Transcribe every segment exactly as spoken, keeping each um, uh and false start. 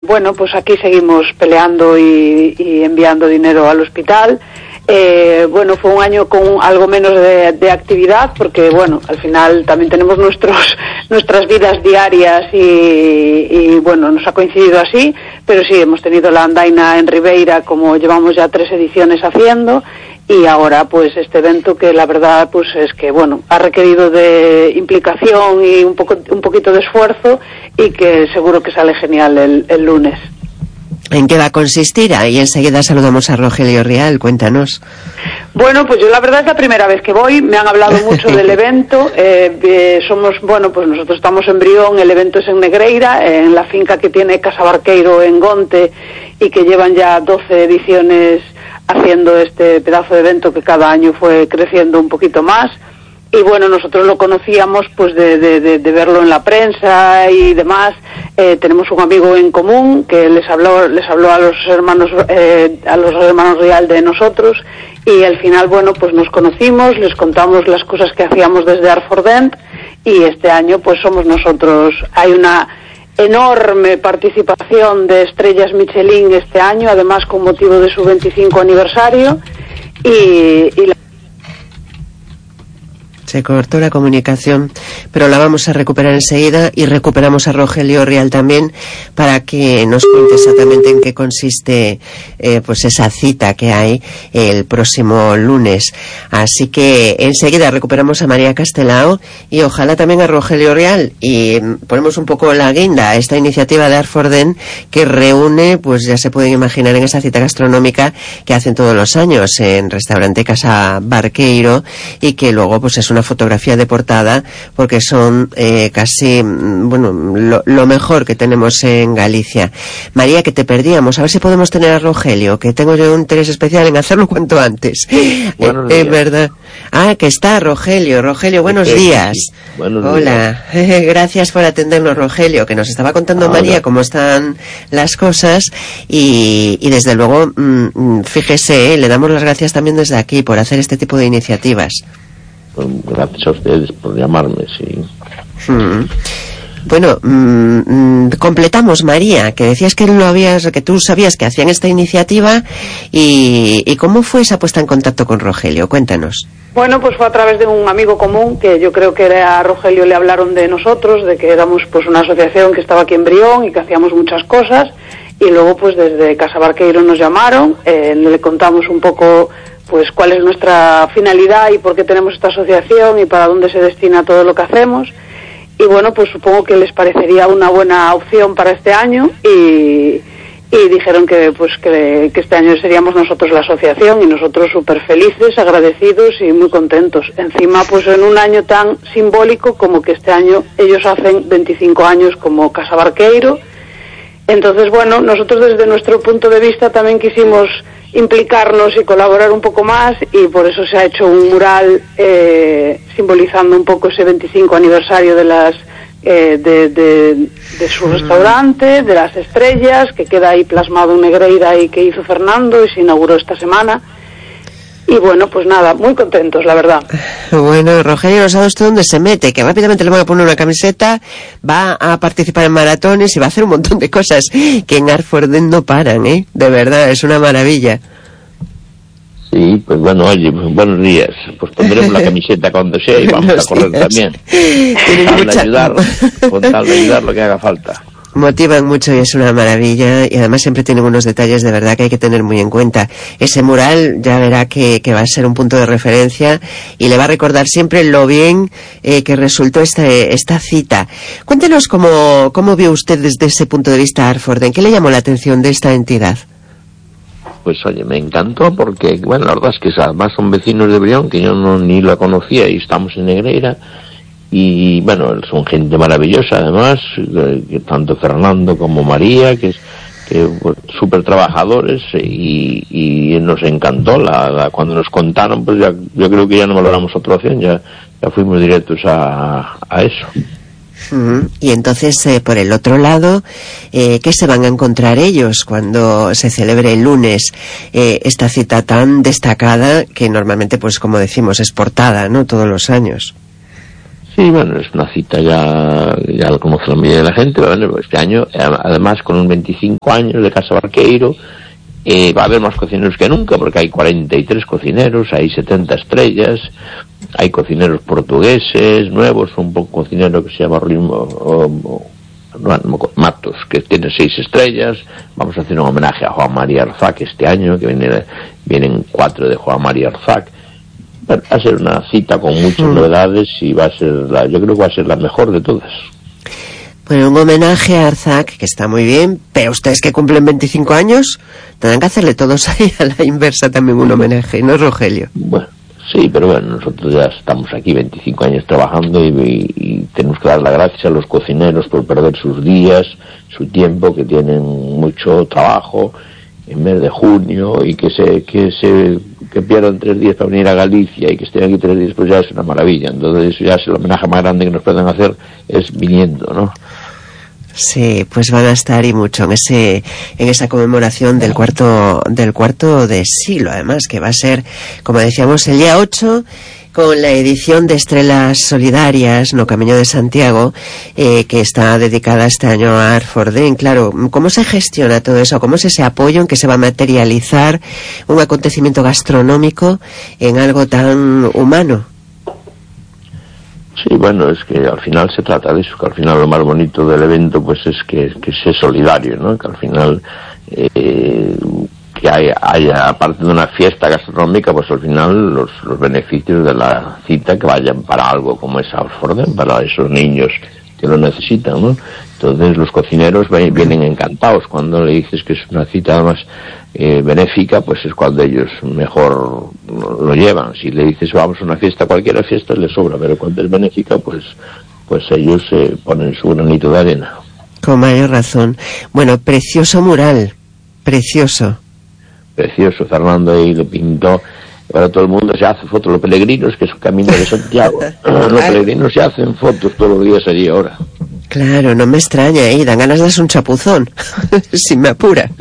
bueno, pues aquí seguimos peleando y, y enviando dinero al hospital. Eh, bueno, fue un año con algo menos de, de actividad porque, bueno, al final también tenemos nuestros nuestras vidas diarias y, y, bueno, nos ha coincidido así, pero sí, hemos tenido la andaina en Ribeira, como llevamos ya tres ediciones haciendo, y ahora pues este evento que la verdad pues es que, bueno, ha requerido de implicación y un poco un poquito de esfuerzo y que seguro que sale genial el, el lunes. ¿En qué va a consistir? Y enseguida saludamos a Rogelio Rial, cuéntanos. Bueno, pues yo la verdad es la primera vez que voy, me han hablado mucho del evento, eh, eh, somos, bueno, pues nosotros estamos en Brión, el evento es en Negreira, eh, en la finca que tiene Casa Barqueiro en Gonte y que llevan ya doce ediciones haciendo este pedazo de evento que cada año fue creciendo un poquito más. Y bueno, nosotros lo conocíamos pues de, de, de, de verlo en la prensa y demás. Eh, tenemos un amigo en común que les habló les habló a los hermanos eh, a los hermanos Rial de nosotros y al final, bueno, pues nos conocimos, les contamos las cosas que hacíamos desde Arfordent y este año pues somos nosotros. Hay una enorme participación de estrellas Michelin este año, además con motivo de su veinticinco aniversario y, y la Se cortó la comunicación, pero la vamos a recuperar enseguida y recuperamos a Rogelio Rial también para que nos cuente exactamente en qué consiste eh, pues esa cita que hay el próximo lunes. Así que enseguida recuperamos a María Castelao y ojalá también a Rogelio Rial y ponemos un poco la guinda a esta iniciativa de Arforden que reúne, pues ya se pueden imaginar en esa cita gastronómica que hacen todos los años en Restaurante Casa Barqueiro y que luego pues es una fotografía de portada porque son eh, casi bueno lo, lo mejor que tenemos en Galicia. María, que te perdíamos, a ver si podemos tener a Rogelio, que tengo yo un interés especial en hacerlo cuanto antes. Buenos eh, días. Es verdad. Ah, que está Rogelio. Rogelio, buenos Sí, días. sí, sí. Buenos Hola. días. Gracias por atendernos, Rogelio, que nos estaba contando Hola. María cómo están las cosas y, y desde luego mmm, fíjese, eh, le damos las gracias también desde aquí por hacer este tipo de iniciativas. Pues gracias a ustedes por llamarme, sí. Mm. Bueno, mmm, completamos, María, que decías que lo habías, que tú sabías que hacían esta iniciativa y, y cómo fue esa puesta en contacto con Rogelio, cuéntanos. Bueno, pues fue a través de un amigo común que yo creo que a Rogelio le hablaron de nosotros, de que éramos pues una asociación que estaba aquí en Brión y que hacíamos muchas cosas y luego pues desde Casa Barqueiro nos llamaron, eh, le contamos un poco pues cuál es nuestra finalidad y por qué tenemos esta asociación y para dónde se destina todo lo que hacemos y bueno, pues supongo que les parecería una buena opción para este año y, y dijeron que pues que, que este año seríamos nosotros la asociación y nosotros súper felices, agradecidos y muy contentos. Encima pues en un año tan simbólico como que este año ellos hacen veinticinco años como Casa Barqueiro. Entonces bueno, nosotros desde nuestro punto de vista también quisimos implicarnos y colaborar un poco más y por eso se ha hecho un mural eh, simbolizando un poco ese veinticinco aniversario de las eh, de, de, de su restaurante, de las estrellas, que queda ahí plasmado en Negreira y que hizo Fernando y se inauguró esta semana. Y bueno, pues nada, muy contentos, la verdad. Bueno, Rogelio, ¿no sabe usted dónde se mete? Que rápidamente le van a poner una camiseta, va a participar en maratones y va a hacer un montón de cosas que en Arforden no paran, ¿eh? De verdad, es una maravilla. Sí, pues bueno, oye, pues, buenos días. Pues pondremos la camiseta cuando sea y vamos a correr días. También. Tienen Con tal de mucha... ayudar, con tal de ayudar lo que haga falta. Motivan mucho y es una maravilla y además siempre tienen unos detalles de verdad que hay que tener muy en cuenta. Ese mural ya verá que, que va a ser un punto de referencia y le va a recordar siempre lo bien eh, que resultó esta, esta cita. Cuéntenos cómo, cómo vio usted desde ese punto de vista Arforden. ¿Qué le llamó la atención de esta entidad? Pues oye, me encantó porque, bueno, la verdad es que además son vecinos de Brión que yo no ni la conocía y estamos en Negreira. Y bueno, son gente maravillosa además, eh, tanto Fernando como María, que es que pues, súper trabajadores y, y nos encantó la, la cuando nos contaron, pues ya, yo creo que ya no valoramos otra opción, ya, ya fuimos directos a, a eso. Uh-huh. Y entonces, eh, por el otro lado, eh, ¿qué se van a encontrar ellos cuando se celebre el lunes eh, esta cita tan destacada que normalmente, pues como decimos, es portada, ¿no? Todos los años. Sí, bueno, es una cita ya, ya lo conoce la mayoría de la gente, pero bueno, este año, además con un veinticinco años de Casa Barqueiro, eh, va a haber más cocineros que nunca, porque hay cuarenta y tres cocineros, hay setenta estrellas, hay cocineros portugueses, nuevos, un poco cocinero que se llama Rimo, o, o, Matos, que tiene seis estrellas. Vamos a hacer un homenaje a Juan María Arzac este año, que viene, vienen cuatro de Juan María Arzac. Va a ser una cita con muchas mm. novedades y va a ser la, yo creo que va a ser la mejor de todas. Bueno, un homenaje a Arzac, que está muy bien, pero ustedes que cumplen veinticinco años, tendrán que hacerle todos ahí a la inversa también un homenaje, ¿no, Rogelio? Bueno, sí, pero bueno, nosotros ya estamos aquí veinticinco años trabajando y, y, y tenemos que dar las gracias a los cocineros por perder sus días, su tiempo, que tienen mucho trabajo en mes de junio y que se que se que pierdan tres días para venir a Galicia y que estén aquí tres días, pues ya es una maravilla. Entonces eso ya es el homenaje más grande que nos pueden hacer, es viniendo, ¿no? Sí, pues van a estar y mucho en ese en esa conmemoración del cuarto del cuarto de siglo, además, que va a ser, como decíamos, el día ocho, con la edición de Estrelas Solidarias no Camiño de Santiago, eh, que está dedicada este año a Arfordén. Claro, ¿cómo se gestiona todo eso? ¿Cómo es ese apoyo en que se va a materializar un acontecimiento gastronómico en algo tan humano? Sí, bueno, es que al final se trata de eso, que al final lo más bonito del evento pues es que, que sea solidario, ¿no? Que al final eh, que haya, haya, aparte de una fiesta gastronómica, pues al final los, los beneficios de la cita que vayan para algo como es Arfordén, para esos niños que lo necesitan, ¿no? Entonces los cocineros vienen encantados cuando le dices que es una cita además eh, benéfica, pues es cuando ellos mejor lo llevan. Si le dices vamos a una fiesta, cualquier fiesta les sobra, pero cuando es benéfica, pues pues ellos eh, ponen su granito de arena. Con mayor razón. Bueno, precioso mural, precioso. Precioso, Fernando ahí lo pintó. Ahora todo el mundo se hace fotos, los peregrinos, que es un camino de Santiago. Los peregrinos se hacen fotos todos los días allí ahora. Claro, no me extraña, ¿eh? Dan ganas de hacer un chapuzón, si me apura.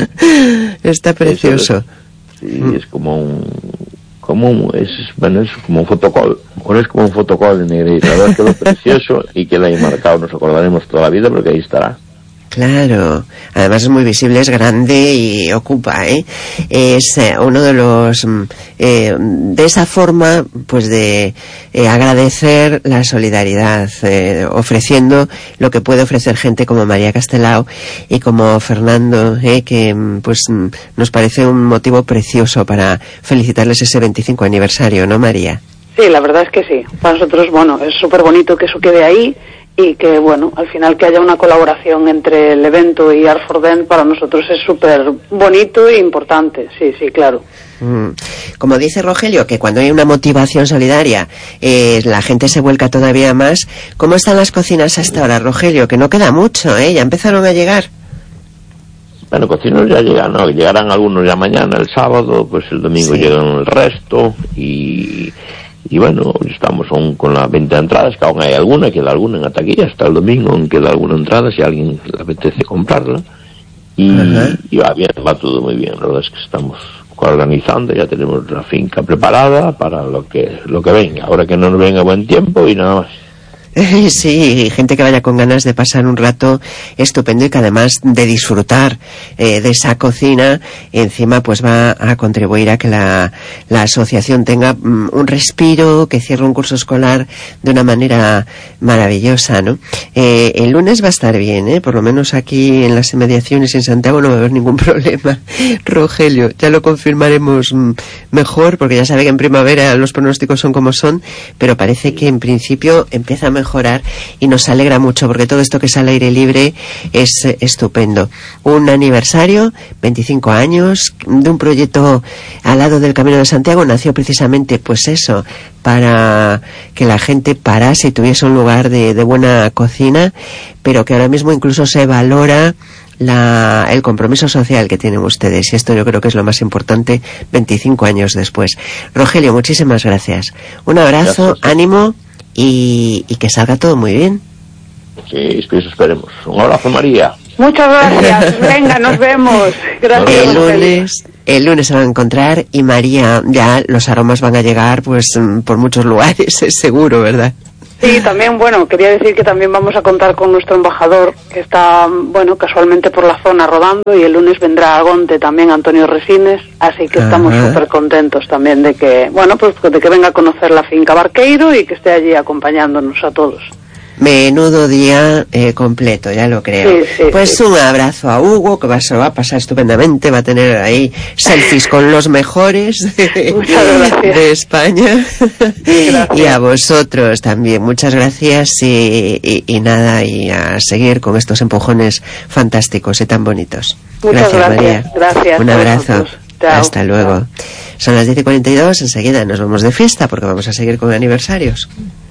Está precioso. Es, sí, mm. es como un... como un, es, bueno, es como un fotocall. Ahora es como un fotocall en Negreira. La verdad que lo precioso y que la hay marcado, nos acordaremos toda la vida porque ahí estará. Claro, además es muy visible, es grande y ocupa, ¿eh? Es eh, uno de los, eh, de esa forma, pues de eh, agradecer la solidaridad, eh, ofreciendo lo que puede ofrecer gente como María Castelao y como Fernando, eh, que pues nos parece un motivo precioso para felicitarles ese veinticinco aniversario, ¿no, María? Sí, la verdad es que sí. Para nosotros, bueno, es súper bonito que eso quede ahí. Y que, bueno, al final que haya una colaboración entre el evento y Arfordén para nosotros es súper bonito e importante, sí, sí, claro. Mm. Como dice Rogelio, que cuando hay una motivación solidaria eh, la gente se vuelca todavía más. ¿Cómo están las cocinas hasta ahora, Rogelio? Que no queda mucho, ¿eh? Ya empezaron a llegar. Bueno, cocineros ya llegan, ¿no? Llegarán algunos ya mañana, el sábado, pues el domingo sí. Llegan el resto y... Y bueno, estamos aún con la venta de entradas, que aún hay alguna, queda alguna en la taquilla, hasta el domingo aún queda alguna entrada, si a alguien le apetece comprarla. Y, y va bien, va todo muy bien, la verdad es que estamos organizando, ya tenemos la finca preparada para lo que lo que venga, ahora que no nos venga buen tiempo y nada más. Sí, gente que vaya con ganas de pasar un rato estupendo y que además de disfrutar eh, de esa cocina, encima pues va a contribuir a que la, la asociación tenga um, un respiro, que cierre un curso escolar de una manera maravillosa, ¿no? Eh, el lunes va a estar bien, ¿eh? Por lo menos aquí en las inmediaciones en Santiago no va a haber ningún problema. Rogelio, ya lo confirmaremos um, mejor, porque ya sabe que en primavera los pronósticos son como son, pero parece que en principio empieza a mejorar y nos alegra mucho porque todo esto que es al aire libre es eh, estupendo. Un aniversario, veinticinco años de un proyecto al lado del Camino de Santiago, nació precisamente pues eso, para que la gente parase y tuviese un lugar de, de buena cocina, pero que ahora mismo incluso se valora La, el compromiso social que tienen ustedes, y esto yo creo que es lo más importante veinticinco años después. Rogelio, muchísimas gracias. Un abrazo, gracias. Ánimo y, y que salga todo muy bien. Sí, eso esperemos. Un abrazo, María. Muchas gracias. Venga, nos vemos. Gracias. El lunes, el lunes se van a encontrar y María, ya los aromas van a llegar pues por muchos lugares, es seguro, ¿verdad? Sí, también, bueno, quería decir que también vamos a contar con nuestro embajador, que está, bueno, casualmente por la zona rodando, y el lunes vendrá a Gonte también Antonio Resines, así que estamos súper contentos también de que, bueno, pues de que venga a conocer la finca Barqueiro y que esté allí acompañándonos a todos. Menudo día eh, completo, ya lo creo. Sí, sí, pues sí. Un abrazo a Hugo, que va, se lo va a pasar estupendamente, va a tener ahí selfies con los mejores de, de España. Y a vosotros también, muchas gracias y, y, y nada, y a seguir con estos empujones fantásticos y tan bonitos. Muchas gracias, gracias, María. gracias. Un abrazo. Hasta Chao. luego. Chao. Son las diez y cuarenta y dos, enseguida nos vamos de fiesta porque vamos a seguir con aniversarios.